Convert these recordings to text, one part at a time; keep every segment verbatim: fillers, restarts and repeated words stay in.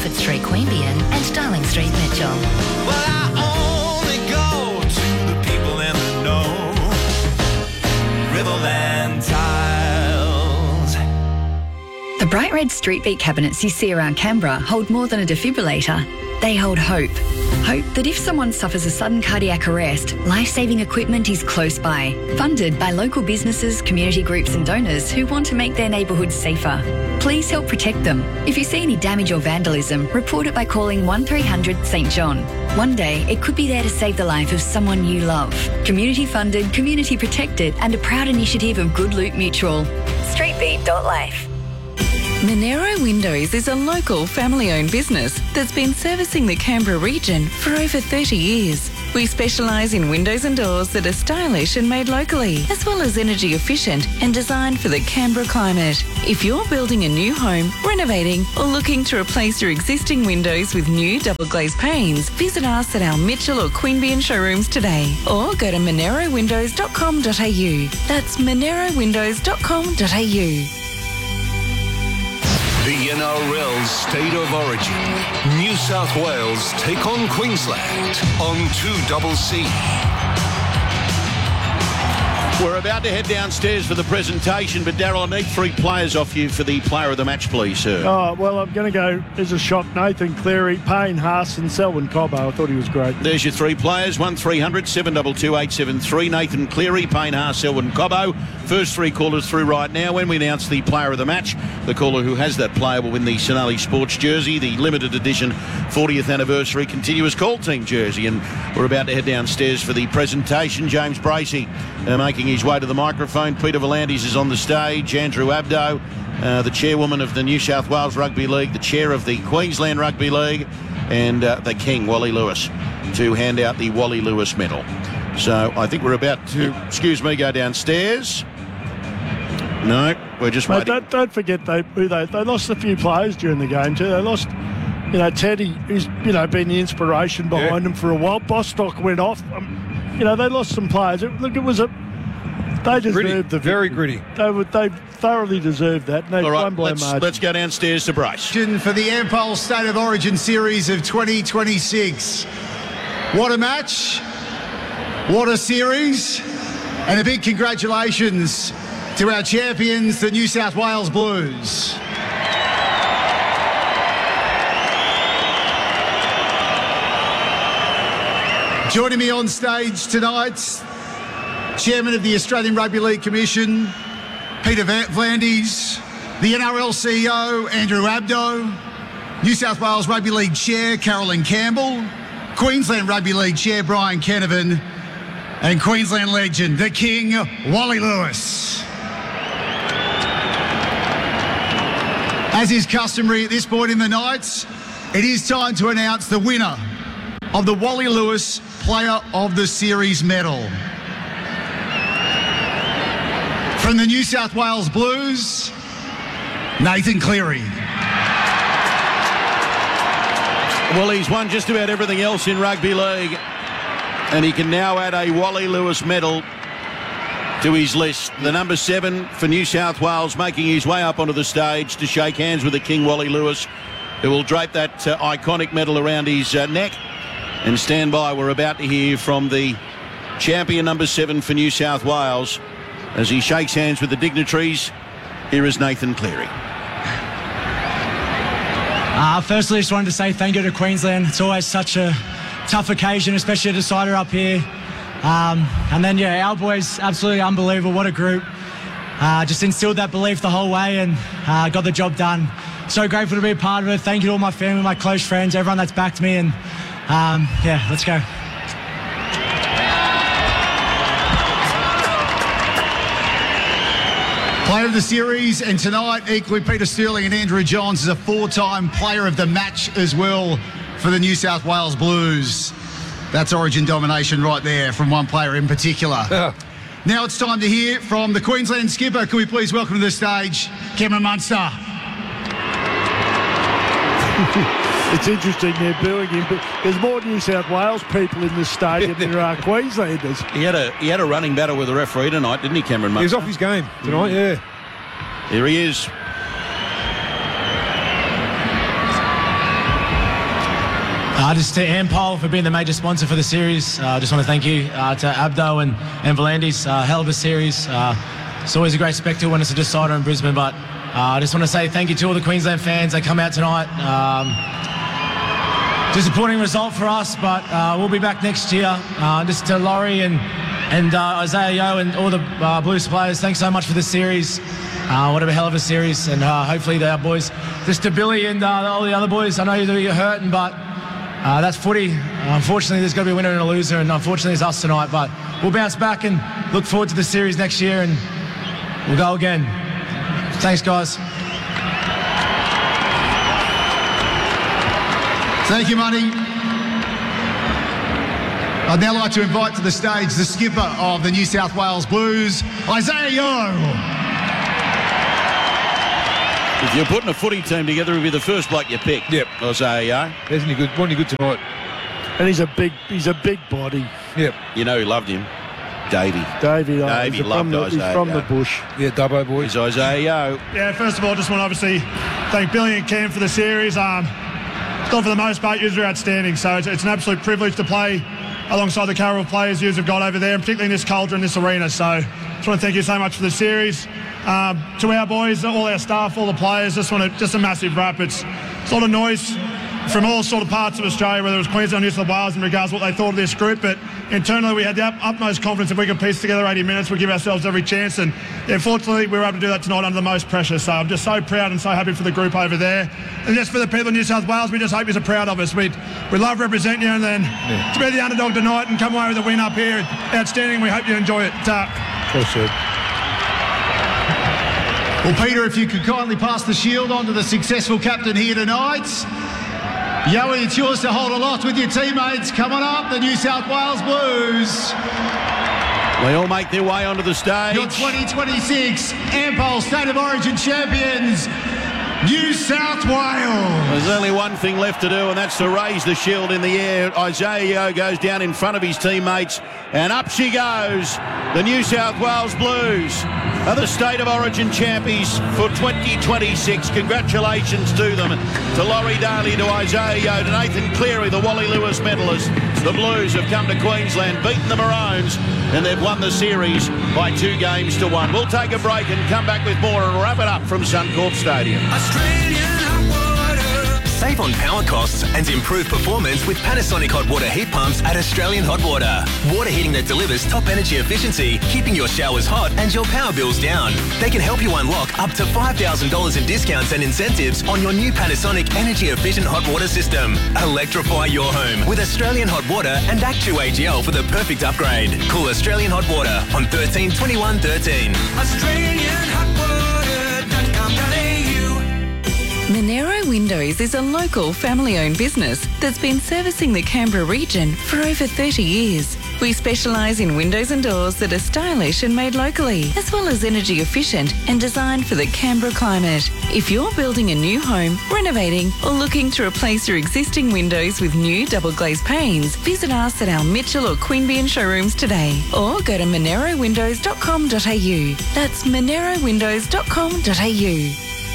Alfred Street, Queanbeyan and Darling Street, Mitchell. Well, I only go to the people in the know. Riverland Tiles. The bright red Street Beat cabinets you see around Canberra hold more than a defibrillator. They hold hope. Hope that if someone suffers a sudden cardiac arrest, life-saving equipment is close by. Funded by local businesses, community groups and donors who want to make their neighbourhoods safer. Please help protect them. If you see any damage or vandalism, report it by calling one three hundred St John. One day, it could be there to save the life of someone you love. Community funded, community protected and a proud initiative of Good Loot Mutual. streetbeat dot life. Monero Windows is a local family-owned business that's been servicing the Canberra region for over thirty years. We specialise in windows and doors that are stylish and made locally, as well as energy efficient and designed for the Canberra climate. If you're building a new home, renovating or looking to replace your existing windows with new double glazed panes, visit us at our Mitchell or Queanbeyan showrooms today or go to monero windows dot com dot a u. That's monero windows dot com dot a u. The N R L State of Origin. New South Wales take on Queensland on two C C. We're about to head downstairs for the presentation, but Daryl, I need three players off you for the player of the match, please, sir. Oh, well, I'm going to go as a shock. Nathan Cleary, Payne Haas and Selwyn Cobbo. I thought he was great. There's your three players, one three hundred seven two two eight seven three. Nathan Cleary, Payne Haas, Selwyn Cobbo. First three callers through right now. When we announce the player of the match, the caller who has that player will win the Sonali Sports jersey, the limited edition fortieth anniversary continuous call team jersey. And we're about to head downstairs for the presentation. James Bracey uh, making his way to the microphone. Peter Volandis is on the stage. Andrew Abdo, uh, the chairwoman of the New South Wales Rugby League, the chair of the Queensland Rugby League, and uh, the King, Wally Lewis, to hand out the Wally Lewis medal. So I think we're about to, excuse me, go downstairs. No, we're just Mate, waiting. don't, don't forget they, who they they lost a few players during the game too. They lost, you know, Teddy, who's you know been the inspiration behind Yeah. them for a while. Bostock went off. Um, you know, they lost some players. It, look, it was a they deserved Gritty, the very victory. gritty. They would they thoroughly deserved that. And they All right, won by a let's, margin. let's go downstairs to Brace. For the Ampol State of Origin Series of twenty twenty-six. What a match. What a series. And a big congratulations to our champions, the New South Wales Blues. Joining me on stage tonight, Chairman of the Australian Rugby League Commission, Peter Volandis, the N R L C E O, Andrew Abdo, New South Wales Rugby League Chair, Carolyn Campbell, Queensland Rugby League Chair, Brian Canavan, and Queensland legend, the King, Wally Lewis. As is customary at this point in the night, it is time to announce the winner of the Wally Lewis Player of the Series medal. From the New South Wales Blues, Nathan Cleary. Well, he's won just about everything else in rugby league, and he can now add a Wally Lewis medal to his list. The number seven for New South Wales making his way up onto the stage to shake hands with the King, Wally Lewis, who will drape that uh, iconic medal around his uh, neck. And stand by, we're about to hear from the champion number seven for New South Wales as he shakes hands with the dignitaries. Here is Nathan Cleary. Uh, firstly, just wanted to say thank you to Queensland. It's always such a tough occasion, especially a decider up here. Um, and then, yeah, our boys, absolutely unbelievable. What a group. Uh, just instilled that belief the whole way and uh, got the job done. So grateful to be a part of it. Thank you to all my family, my close friends, everyone that's backed me. And, um, yeah, let's go. Player of the series, and tonight, equally, Peter Sterling and Andrew Johns is a four-time player of the match as well for the New South Wales Blues. That's Origin domination right there from one player in particular. Yeah. Now it's time to hear from the Queensland skipper. Can we please welcome to the stage Cameron Munster? It's interesting they're booing him, but there's more New South Wales people in this stadium than there are Queenslanders. He had a he had a running battle with the referee tonight, didn't he, Cameron Munster? He was off his game tonight, yeah. Here he is. Uh, just to Ampol for being the major sponsor for the series. I uh, just want to thank you uh, to Abdo and, and Volandis. Uh, hell of a series. Uh, it's always a great spectacle when it's a decider in Brisbane, but uh, I just want to say thank you to all the Queensland fans that come out tonight. Um, disappointing result for us, but uh, we'll be back next year. Uh, just to Laurie and, and uh, Isaiah Yeo and all the uh, Blues players, thanks so much for this series. Uh, what a hell of a series, and uh, hopefully the boys, just to Billy and uh, all the other boys, I know you're hurting, but Uh, that's footy. Uh, unfortunately, there's got to be a winner and a loser, and unfortunately, it's us tonight. But we'll bounce back and look forward to the series next year, and we'll go again. Thanks, guys. Thank you, Money. I'd now like to invite to the stage the skipper of the New South Wales Blues, Isaiah Yeo. If you're putting a footy team together, he'll be the first bloke you pick. Yep. Isaiah. Isn't he good? Wasn't he good tonight? And he's a big, he's a big body. Yep. You know who loved him? Davey. Davey, oh, Davey he's loved from the, Isaiah. He's from the bush. Yeah, Dubbo boy. He's Isaiah. Yeah, first of all, just want to obviously thank Billy and Cam for the series. Um, thought for the most part, you're outstanding. So it's, it's an absolute privilege to play alongside the caliber of players you have got over there, and particularly in this culture in this arena. So just want to thank you so much for the series. Um, to our boys, all our staff, all the players, just want to, just a massive wrap. It's, it's a lot of noise from all sort of parts of Australia, whether it was Queensland or New South Wales, in regards to what they thought of this group. But internally, we had the up, utmost confidence if we could piece together eighty minutes, we'd give ourselves every chance. And yeah, fortunately, we were able to do that tonight under the most pressure. So I'm just so proud and so happy for the group over there. And just for the people in New South Wales, we just hope you're proud of us. We we love representing you, and then yeah. to be the underdog tonight and come away with a win up here, outstanding. We hope you enjoy it. Uh, Well said. Well, Peter, if you could kindly pass the shield on to the successful captain here tonight. Yowie, it's yours to hold aloft with your teammates. Come on up, the New South Wales Blues. They all make their way onto the stage. Your twenty twenty-six Ampol State of Origin champions, New South Wales. There's only one thing left to do, and that's to raise the shield in the air. Isaiah Yeo goes down in front of his teammates, and up she goes. The New South Wales Blues are the State of Origin champions for twenty twenty-six. Congratulations to them. To Laurie Daly, to Isaiah Yeo, to Nathan Cleary, the Wally Lewis medalist. The Blues have come to Queensland, beaten the Maroons, and they've won the series by two games to one. We'll take a break and come back with more and wrap it up from Suncorp Stadium. Australian hot water. Save on power costs and improve performance with Panasonic hot water heat pumps at Australian Hot Water. Water heating that delivers top energy efficiency, keeping your showers hot and your power bills down. They can help you unlock up to five thousand dollars in discounts and incentives on your new Panasonic energy efficient hot water system. Electrify your home with Australian Hot Water and Act two A G L for the perfect upgrade. Call Australian Hot Water on thirteen twenty-one thirteen. Australian hot water dot com dot a u. Monero Windows is a local family-owned business that's been servicing the Canberra region for over thirty years. We specialise in windows and doors that are stylish and made locally, as well as energy efficient and designed for the Canberra climate. If you're building a new home, renovating, or looking to replace your existing windows with new double glazed panes, visit us at our Mitchell or Queanbeyan showrooms today, or go to monero windows dot com dot a u. That's monero windows dot com dot a u.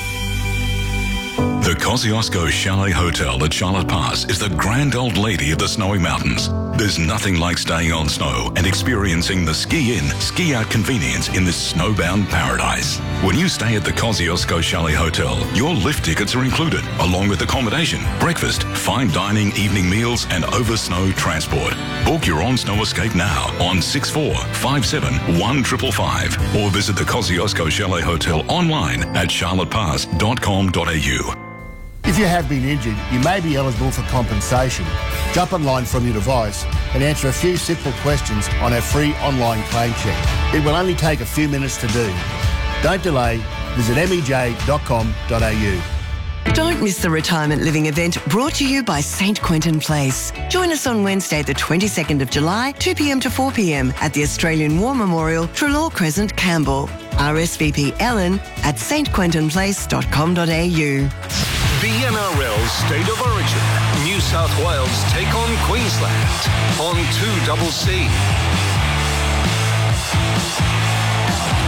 The Kosciuszko Chalet Hotel at Charlotte Pass is the grand old lady of the snowy mountains. There's nothing like staying on snow and experiencing the ski-in, ski-out convenience in this snowbound paradise. When you stay at the Kosciuszko Chalet Hotel, your lift tickets are included, along with accommodation, breakfast, fine dining, evening meals, and over-snow transport. Book your on-snow escape now on six four five seven one five five five or visit the Kosciuszko Chalet Hotel online at charlotte pass dot com dot a u. If you have been injured, you may be eligible for compensation. Jump online from your device and answer a few simple questions on our free online claim check. It will only take a few minutes to do. Don't delay. Visit m e j dot com dot a u. Don't miss the retirement living event brought to you by Saint Quentin Place. Join us on Wednesday, the twenty-second of July, two p m to four p m at the Australian War Memorial, Trelaw Crescent, Campbell. R S V P Ellen at st quentin place dot com dot a u. The N R L State of Origin. New South Wales take on Queensland on two C C.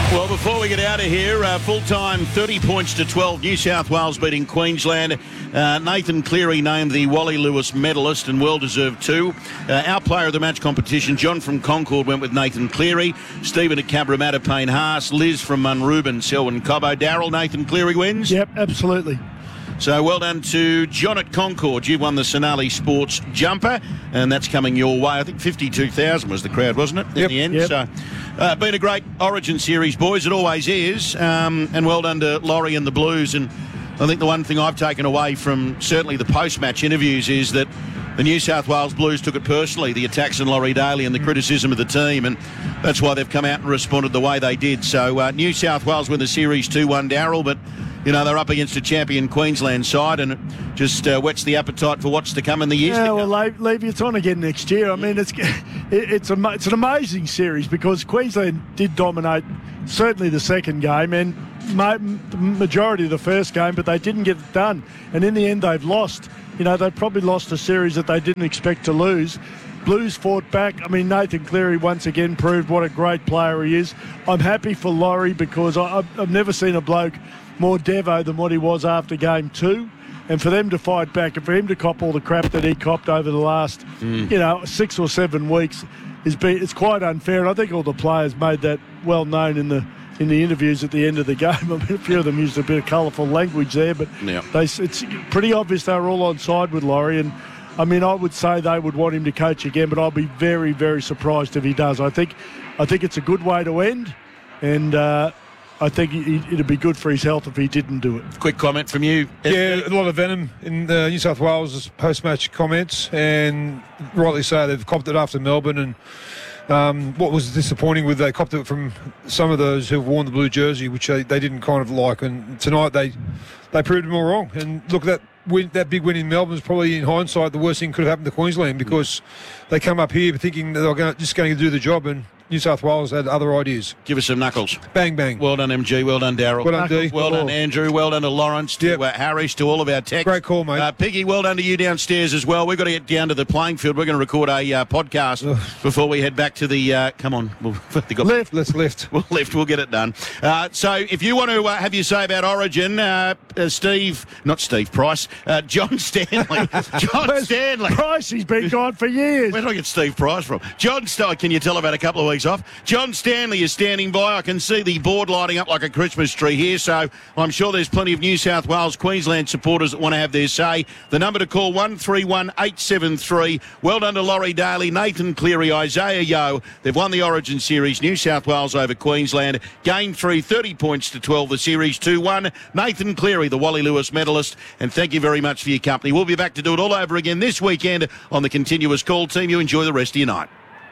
Well, before we get out of here, uh, full-time thirty points to twelve. New South Wales beating Queensland. Uh, Nathan Cleary named the Wally Lewis medalist and well-deserved too. Uh, our player of the match competition, John from Concord, went with Nathan Cleary. Stephen at Cabramatta, Payne Haas. Liz from Munrooban, Selwyn Cobbo. Darryl, Nathan Cleary wins? Yep, absolutely. So well done to John at Concord. You've won the Sonali Sports jumper, and that's coming your way. I think fifty-two thousand was the crowd, wasn't it, in yep, the end? Yep. So, uh, been a great Origin series, boys. It always is. Um, and well done to Laurie and the Blues. And I think the one thing I've taken away from certainly the post-match interviews is that the New South Wales Blues took it personally, the attacks on Laurie Daly and the criticism of the team, and that's why they've come out and responded the way they did. So uh, New South Wales win the series two one, Darryl, but you know, they're up against a champion Queensland side, and it just uh, whets the appetite for what's to come in the years yeah, to well, come. Levy, it's on again next year. I mean, it's it, it's, a, it's an amazing series because Queensland did dominate certainly the second game and ma- the majority of the first game, but they didn't get it done. And in the end, they've lost. You know, they've probably lost a series that they didn't expect to lose. Blues fought back. I mean, Nathan Cleary once again proved what a great player he is. I'm happy for Laurie because I, I've, I've never seen a bloke more devo than what he was after game two. And for them to fight back and for him to cop all the crap that he copped over the last, mm. you know, six or seven weeks, is be, it's quite unfair. And I think all the players made that well known in the in the interviews at the end of the game. I mean, a few of them used a bit of colourful language there, but yeah. they, it's pretty obvious they were all on side with Laurie. And I mean, I would say they would want him to coach again, but I'll be very, very surprised if he does. I think, I think it's a good way to end, and uh, I think it'd be good for his health if he didn't do it. Quick comment from you. Yeah, a lot of venom in uh, New South Wales' post-match comments, and rightly so, they've copped it after Melbourne. And um, what was disappointing with they copped it from some of those who've worn the blue jersey, which they, they didn't kind of like. And tonight they they proved them all wrong. And look, that win, that big win in Melbourne is probably, in hindsight, the worst thing could have happened to Queensland because they come up here thinking that they're going, just going to do the job, and New South Wales had other ideas. Give us some knuckles. Bang, bang. Well done, M G. Well done, Darryl. Well done, D. Well done, Andrew. Well done to Lawrence, to yep. uh, Harris, to all of our techs. Great call, mate. Uh, Piggy, well done to you downstairs as well. We've got to get down to the playing field. We're going to record a uh, podcast Ugh. before we head back to the... Uh, come on. We'll, got, lift. Let's lift. We'll lift. We'll get it done. Uh, so if you want to uh, have your say about Origin, uh, uh, Steve... Not Steve Price. Uh, John Stanley. John Stanley. Price, he's been gone for years. Where did I get Steve Price from? John Stanley. Can you tell about a couple of weeks off? John Stanley is standing by. I can see the board lighting up like a Christmas tree here, so I'm sure there's plenty of New South Wales, Queensland supporters that want to have their say. The number to call, one three one eight seven three. Well done to Laurie Daly, Nathan Cleary, Isaiah Yeo. They've won the Origin Series, New South Wales over Queensland. Game three, thirty points to twelve, the series two one. Nathan Cleary, the Wally Lewis medalist, and thank you very much for your company. We'll be back to do it all over again this weekend on the Continuous Call team. You enjoy the rest of your night.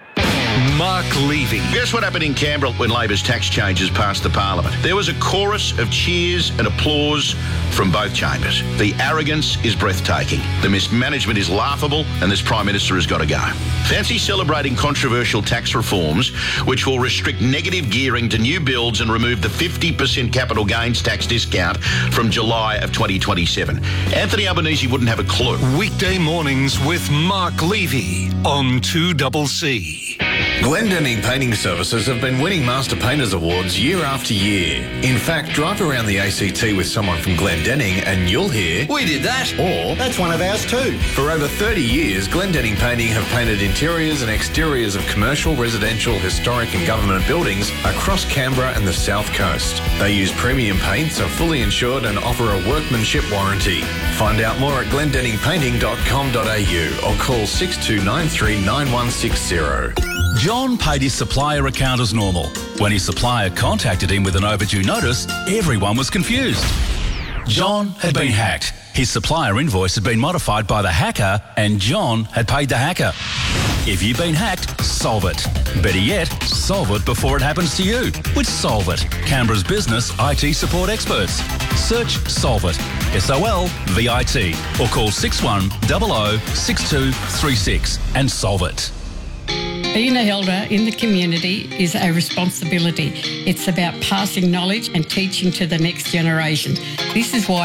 Mark Levy. Guess what happened in Canberra when Labor's tax changes passed the Parliament? There was a chorus of cheers and applause from both chambers. The arrogance is breathtaking. The mismanagement is laughable, and this Prime Minister has got to go. Fancy celebrating controversial tax reforms, which will restrict negative gearing to new builds and remove the fifty percent capital gains tax discount from July of twenty twenty-seven. Anthony Albanese wouldn't have a clue. Weekday mornings with Mark Levy on two C C. Glendenning Painting Services have been winning Master Painters Awards year after year. In fact, drive around the A C T with someone from Glendenning and you'll hear, "We did that," or "That's one of ours too." For over thirty years, Glendenning Painting have painted interiors and exteriors of commercial, residential, historic and government buildings across Canberra and the South Coast. They use premium paints, are fully insured and offer a workmanship warranty. Find out more at glendenning painting dot com dot a u or call six two nine three nine one six zero. John paid his supplier account as normal. When his supplier contacted him with an overdue notice, everyone was confused. John had been hacked. His supplier invoice had been modified by the hacker, and John had paid the hacker. If you've been hacked, solve it. Better yet, solve it before it happens to you with Solve It, Canberra's business I T support experts. Search Solve It, S O L V I T, or call six one zero zero six two three six and solve it. Being an elder in the community is a responsibility. It's about passing knowledge and teaching to the next generation. This is why